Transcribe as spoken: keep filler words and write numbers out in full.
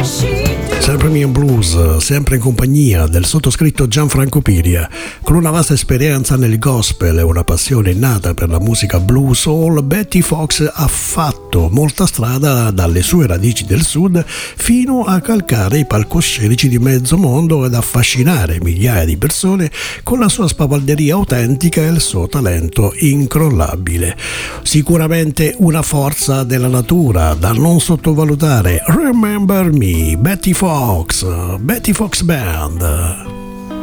Sempre in blues, sempre in compagnia del sottoscritto Gianfranco Piria. Con una vasta esperienza nel gospel e una passione innata per la musica blues soul, Betty Fox ha fatto molta strada dalle sue radici del sud fino a calcare i palcoscenici di mezzo mondo ed affascinare migliaia di persone con la sua spavalderia autentica e il suo talento incrollabile. Sicuramente una forza della natura da non sottovalutare. Remember Me, Betty Fox, Betty Fox Band.